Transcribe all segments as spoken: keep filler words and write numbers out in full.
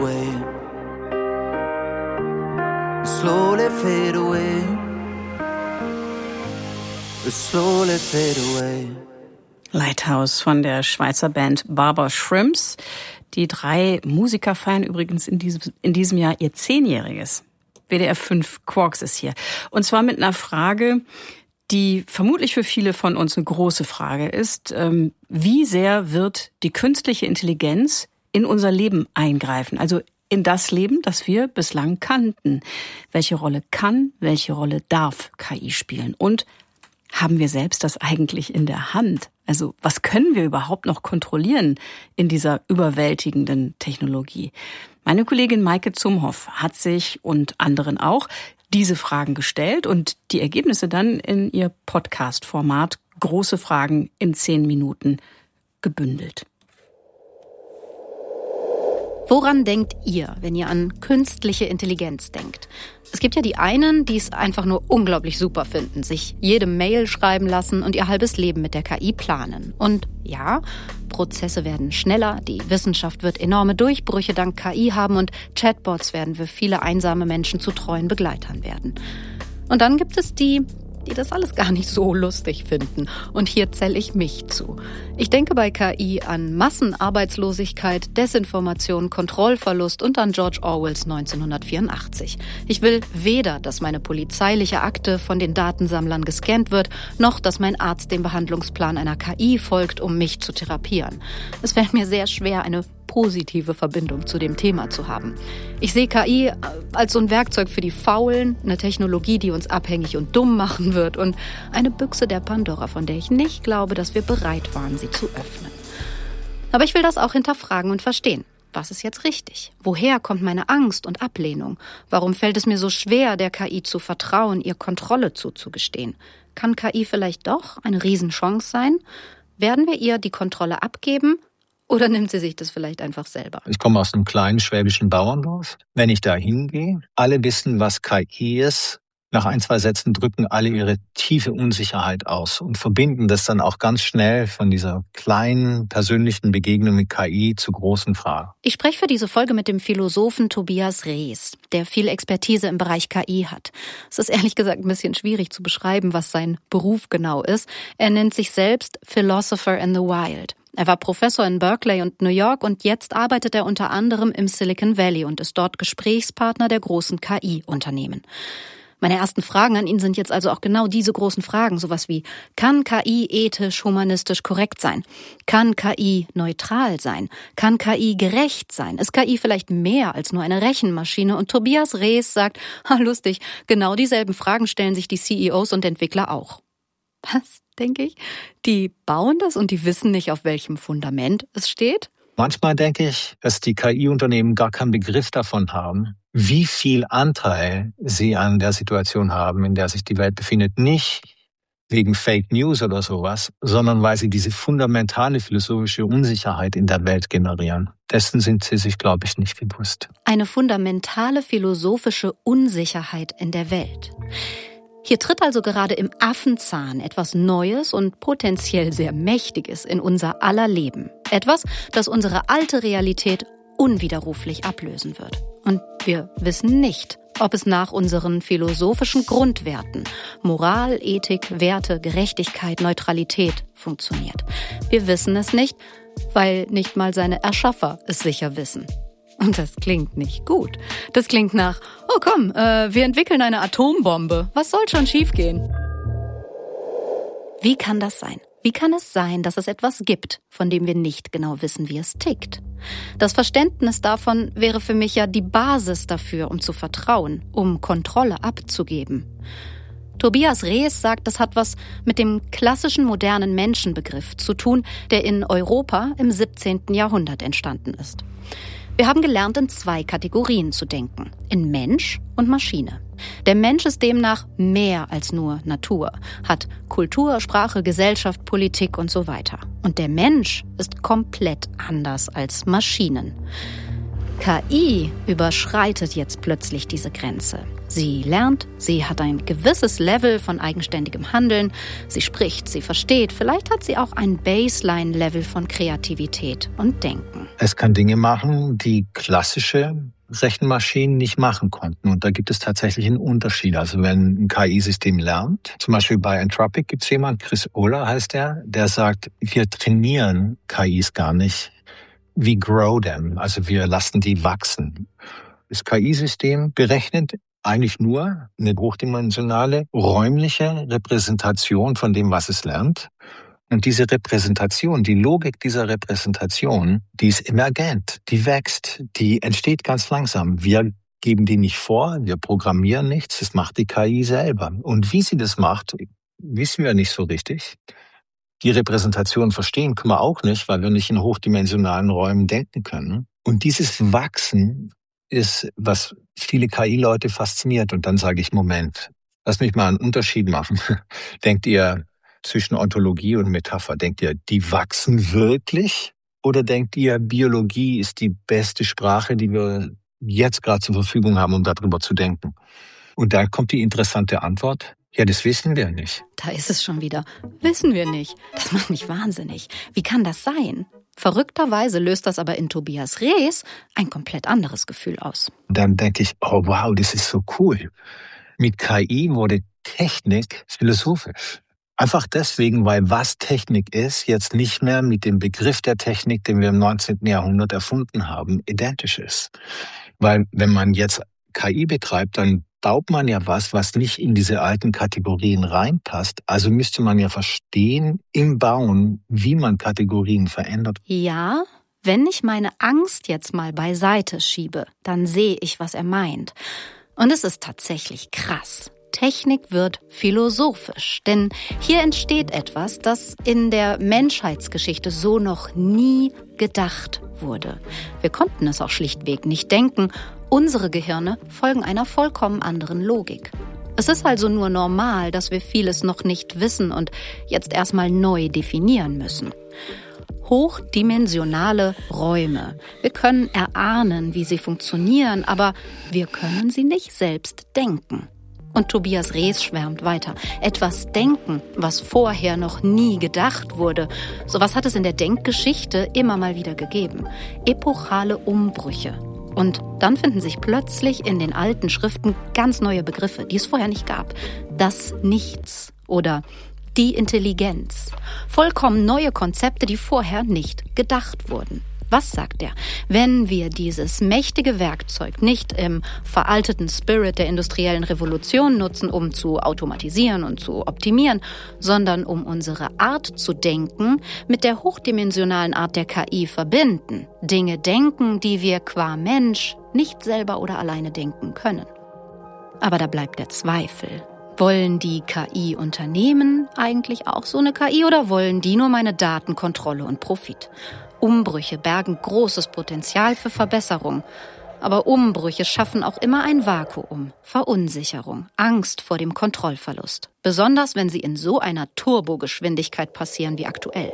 away. Slowly fade away. Slowly fade away. Lighthouse von der Schweizer Band Barber Shrimps. Die drei Musiker feiern übrigens in diesem, in diesem Jahr ihr Zehnjähriges. W D R fünf Quarks ist hier. Und zwar mit einer Frage, die vermutlich für viele von uns eine große Frage ist. Ähm, wie sehr wird die künstliche Intelligenz in unser Leben eingreifen? Also in das Leben, das wir bislang kannten. Welche Rolle kann, welche Rolle darf K I spielen? Und haben wir selbst das eigentlich in der Hand? Also was können wir überhaupt noch kontrollieren in dieser überwältigenden Technologie? Meine Kollegin Maike Zumhoff hat sich und anderen auch diese Fragen gestellt und die Ergebnisse dann in ihr Podcast-Format Große Fragen in zehn Minuten gebündelt. Woran denkt ihr, wenn ihr an künstliche Intelligenz denkt? Es gibt ja die einen, die es einfach nur unglaublich super finden, sich jede Mail schreiben lassen und ihr halbes Leben mit der K I planen. Und ja, Prozesse werden schneller, die Wissenschaft wird enorme Durchbrüche dank K I haben und Chatbots werden für viele einsame Menschen zu treuen Begleitern werden. Und dann gibt es die, die das alles gar nicht so lustig finden. Und hier zähle ich mich zu. Ich denke bei K I an Massenarbeitslosigkeit, Desinformation, Kontrollverlust und an George Orwells neunzehnhundertvierundachtzig. Ich will weder, dass meine polizeiliche Akte von den Datensammlern gescannt wird, noch, dass mein Arzt dem Behandlungsplan einer K I folgt, um mich zu therapieren. Es fällt mir sehr schwer, eine positive Verbindung zu dem Thema zu haben. Ich sehe K I als so ein Werkzeug für die Faulen, eine Technologie, die uns abhängig und dumm machen wird und eine Büchse der Pandora, von der ich nicht glaube, dass wir bereit waren, sie zu öffnen. Aber ich will das auch hinterfragen und verstehen. Was ist jetzt richtig? Woher kommt meine Angst und Ablehnung? Warum fällt es mir so schwer, der K I zu vertrauen, ihr Kontrolle zuzugestehen? Kann K I vielleicht doch eine Riesenchance sein? Werden wir ihr die Kontrolle abgeben? Oder nimmt sie sich das vielleicht einfach selber? Ich komme aus einem kleinen schwäbischen Bauerndorf. Wenn ich da hingehe, alle wissen, was K I ist. Nach ein, zwei Sätzen drücken alle ihre tiefe Unsicherheit aus und verbinden das dann auch ganz schnell von dieser kleinen persönlichen Begegnung mit K I zu großen Fragen. Ich spreche für diese Folge mit dem Philosophen Tobias Rees, der viel Expertise im Bereich K I hat. Es ist ehrlich gesagt ein bisschen schwierig zu beschreiben, was sein Beruf genau ist. Er nennt sich selbst Philosopher in the Wild. Er war Professor in Berkeley und New York und jetzt arbeitet er unter anderem im Silicon Valley und ist dort Gesprächspartner der großen K I-Unternehmen. Meine ersten Fragen an ihn sind jetzt also auch genau diese großen Fragen, sowas wie: Kann K I ethisch, humanistisch korrekt sein? Kann K I neutral sein? Kann K I gerecht sein? Ist K I vielleicht mehr als nur eine Rechenmaschine? Und Tobias Rees sagt, ha, lustig, genau dieselben Fragen stellen sich die C E Os und Entwickler auch. Was, denke ich? Die bauen das und die wissen nicht, auf welchem Fundament es steht? Manchmal denke ich, dass die K I-Unternehmen gar keinen Begriff davon haben, wie viel Anteil sie an der Situation haben, in der sich die Welt befindet. Nicht wegen Fake News oder sowas, sondern weil sie diese fundamentale philosophische Unsicherheit in der Welt generieren. Dessen sind sie sich, glaube ich, nicht bewusst. Eine fundamentale philosophische Unsicherheit in der Welt. Hier tritt also gerade im Affenzahn etwas Neues und potenziell sehr Mächtiges in unser aller Leben. Etwas, das unsere alte Realität unwiderruflich ablösen wird. Und wir wissen nicht, ob es nach unseren philosophischen Grundwerten, Moral, Ethik, Werte, Gerechtigkeit, Neutralität funktioniert. Wir wissen es nicht, weil nicht mal seine Erschaffer es sicher wissen. Und das klingt nicht gut. Das klingt nach, oh komm, äh, wir entwickeln eine Atombombe. Was soll schon schiefgehen? Wie kann das sein? Wie kann es sein, dass es etwas gibt, von dem wir nicht genau wissen, wie es tickt? Das Verständnis davon wäre für mich ja die Basis dafür, um zu vertrauen, um Kontrolle abzugeben. Tobias Rees sagt, das hat was mit dem klassischen modernen Menschenbegriff zu tun, der in Europa im siebzehnten Jahrhundert entstanden ist. Wir haben gelernt, in zwei Kategorien zu denken, in Mensch und Maschine. Der Mensch ist demnach mehr als nur Natur, hat Kultur, Sprache, Gesellschaft, Politik und so weiter. Und der Mensch ist komplett anders als Maschinen. K I überschreitet jetzt plötzlich diese Grenze. Sie lernt, sie hat ein gewisses Level von eigenständigem Handeln, sie spricht, sie versteht, vielleicht hat sie auch ein Baseline-Level von Kreativität und Denken. Es kann Dinge machen, die klassische Rechenmaschinen nicht machen konnten. Und da gibt es tatsächlich einen Unterschied. Also wenn ein K I-System lernt, zum Beispiel bei Anthropic gibt es jemanden, Chris Olah heißt der, der sagt, wir trainieren K Is gar nicht. We grow them, also wir lassen die wachsen. Das K I-System berechnet eigentlich nur eine hochdimensionale räumliche Repräsentation von dem, was es lernt. Und diese Repräsentation, die Logik dieser Repräsentation, die ist emergent, die wächst, die entsteht ganz langsam. Wir geben die nicht vor, wir programmieren nichts, das macht die K I selber. Und wie sie das macht, wissen wir nicht so richtig. Die Repräsentation verstehen können wir auch nicht, weil wir nicht in hochdimensionalen Räumen denken können. Und dieses Wachsen ist, was viele K I-Leute fasziniert. Und dann sage ich, Moment, lass mich mal einen Unterschied machen. Denkt ihr zwischen Ontologie und Metapher, denkt ihr, die wachsen wirklich? Oder denkt ihr, Biologie ist die beste Sprache, die wir jetzt gerade zur Verfügung haben, um darüber zu denken? Und dann kommt die interessante Antwort. Ja, das wissen wir nicht. Da ist es schon wieder. Wissen wir nicht. Das macht mich wahnsinnig. Wie kann das sein? Verrückterweise löst das aber in Tobias Rees ein komplett anderes Gefühl aus. Dann denke ich, oh wow, das ist so cool. Mit K I wurde Technik philosophisch. Einfach deswegen, weil was Technik ist, jetzt nicht mehr mit dem Begriff der Technik, den wir im neunzehnten Jahrhundert erfunden haben, identisch ist. Weil wenn man jetzt K I betreibt, dann baut man ja was, was nicht in diese alten Kategorien reinpasst. Also müsste man ja verstehen im Bauen, wie man Kategorien verändert. Ja, wenn ich meine Angst jetzt mal beiseite schiebe, dann sehe ich, was er meint. Und es ist tatsächlich krass. Technik wird philosophisch, denn hier entsteht etwas, das in der Menschheitsgeschichte so noch nie gedacht wurde. Wir konnten es auch schlichtweg nicht denken. Unsere Gehirne folgen einer vollkommen anderen Logik. Es ist also nur normal, dass wir vieles noch nicht wissen und jetzt erstmal neu definieren müssen. Hochdimensionale Räume. Wir können erahnen, wie sie funktionieren, aber wir können sie nicht selbst denken. Und Tobias Rees schwärmt weiter. Etwas denken, was vorher noch nie gedacht wurde. Sowas hat es in der Denkgeschichte immer mal wieder gegeben. Epochale Umbrüche. Und dann finden sich plötzlich in den alten Schriften ganz neue Begriffe, die es vorher nicht gab. Das Nichts oder die Intelligenz. Vollkommen neue Konzepte, die vorher nicht gedacht wurden. Was sagt er? Wenn wir dieses mächtige Werkzeug nicht im veralteten Spirit der industriellen Revolution nutzen, um zu automatisieren und zu optimieren, sondern um unsere Art zu denken mit der hochdimensionalen Art der K I verbinden, Dinge denken, die wir qua Mensch nicht selber oder alleine denken können. Aber da bleibt der Zweifel. Wollen die K I-Unternehmen eigentlich auch so eine K I oder wollen die nur meine Datenkontrolle und Profit? Umbrüche bergen großes Potenzial für Verbesserung. Aber Umbrüche schaffen auch immer ein Vakuum, Verunsicherung, Angst vor dem Kontrollverlust. Besonders wenn sie in so einer Turbogeschwindigkeit passieren wie aktuell.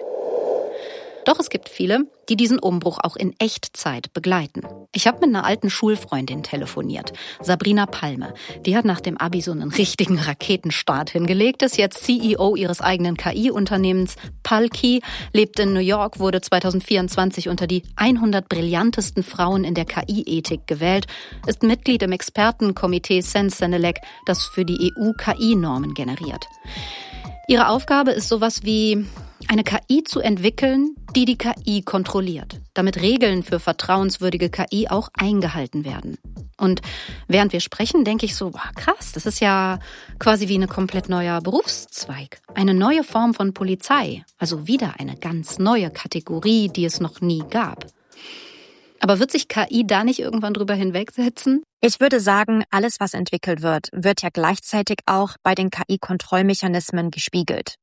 Doch es gibt viele, die diesen Umbruch auch in Echtzeit begleiten. Ich habe mit einer alten Schulfreundin telefoniert, Sabrina Palme. Die hat nach dem Abi so einen richtigen Raketenstart hingelegt, ist jetzt C E O ihres eigenen K I-Unternehmens Palki, lebt in New York, wurde zwanzig vierundzwanzig unter die hundert brillantesten Frauen in der K I-Ethik gewählt, ist Mitglied im Expertenkomitee Sensenelec, das für die E U-K I-Normen generiert. Ihre Aufgabe ist sowas wie eine K I zu entwickeln, die die K I kontrolliert, damit Regeln für vertrauenswürdige K I auch eingehalten werden. Und während wir sprechen, denke ich so, boah, krass, das ist ja quasi wie ein komplett neuer Berufszweig. Eine neue Form von Polizei, also wieder eine ganz neue Kategorie, die es noch nie gab. Aber wird sich K I da nicht irgendwann drüber hinwegsetzen? Ich würde sagen, alles, was entwickelt wird, wird ja gleichzeitig auch bei den K I-Kontrollmechanismen gespiegelt.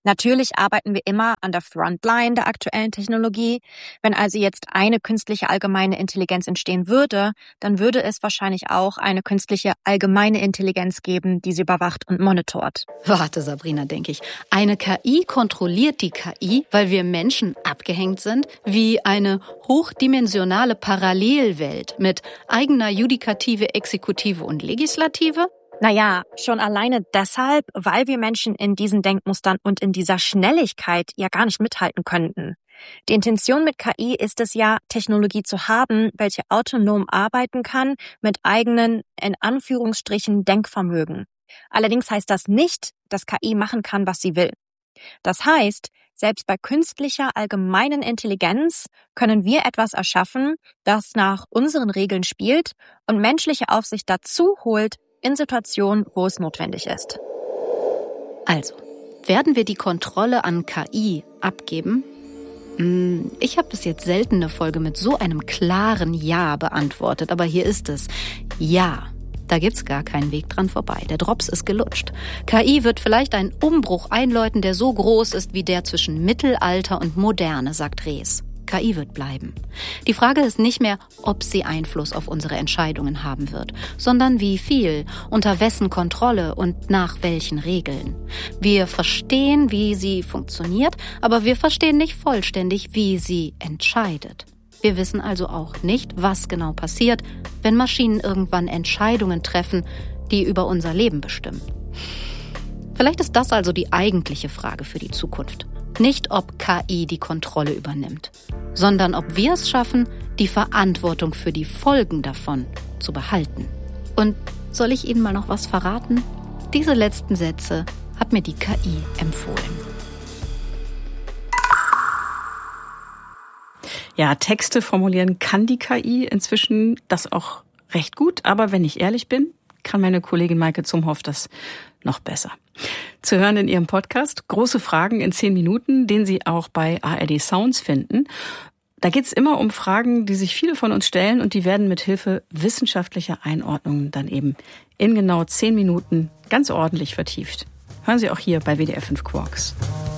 Natürlich arbeiten wir immer an der Frontline der aktuellen Technologie. Wenn also jetzt eine künstliche allgemeine Intelligenz entstehen würde, dann würde es wahrscheinlich auch eine künstliche allgemeine Intelligenz geben, die sie überwacht und monitort. Warte, Sabrina, denke ich. Eine K I kontrolliert die K I, weil wir Menschen abgehängt sind, wie eine hochdimensionale Parallelwelt mit eigener Judikative, Exekutive und Legislative? Naja, schon alleine deshalb, weil wir Menschen in diesen Denkmustern und in dieser Schnelligkeit ja gar nicht mithalten könnten. Die Intention mit K I ist es ja, Technologie zu haben, welche autonom arbeiten kann mit eigenen, in Anführungsstrichen, Denkvermögen. Allerdings heißt das nicht, dass K I machen kann, was sie will. Das heißt, selbst bei künstlicher allgemeinen Intelligenz können wir etwas erschaffen, das nach unseren Regeln spielt und menschliche Aufsicht dazu holt, in Situationen, wo es notwendig ist. Also, werden wir die Kontrolle an K I abgeben? Ich habe bis jetzt selten eine Folge mit so einem klaren Ja beantwortet, aber hier ist es. Ja, da gibt's gar keinen Weg dran vorbei. Der Drops ist gelutscht. K I wird vielleicht einen Umbruch einläuten, der so groß ist wie der zwischen Mittelalter und Moderne, sagt Rees. K I wird bleiben. Die Frage ist nicht mehr, ob sie Einfluss auf unsere Entscheidungen haben wird, sondern wie viel, unter wessen Kontrolle und nach welchen Regeln. Wir verstehen, wie sie funktioniert, aber wir verstehen nicht vollständig, wie sie entscheidet. Wir wissen also auch nicht, was genau passiert, wenn Maschinen irgendwann Entscheidungen treffen, die über unser Leben bestimmen. Vielleicht ist das also die eigentliche Frage für die Zukunft. Nicht, ob K I die Kontrolle übernimmt, sondern ob wir es schaffen, die Verantwortung für die Folgen davon zu behalten. Und soll ich Ihnen mal noch was verraten? Diese letzten Sätze hat mir die K I empfohlen. Ja, Texte formulieren kann die K I inzwischen das auch recht gut, aber wenn ich ehrlich bin, kann meine Kollegin Maike Zumhoff das noch besser. Zu hören in ihrem Podcast Große Fragen in zehn Minuten, den Sie auch bei A R D Sounds finden. Da geht es immer um Fragen, die sich viele von uns stellen und die werden mit Hilfe wissenschaftlicher Einordnungen dann eben in genau zehn Minuten ganz ordentlich vertieft. Hören Sie auch hier bei W D R fünf Quarks.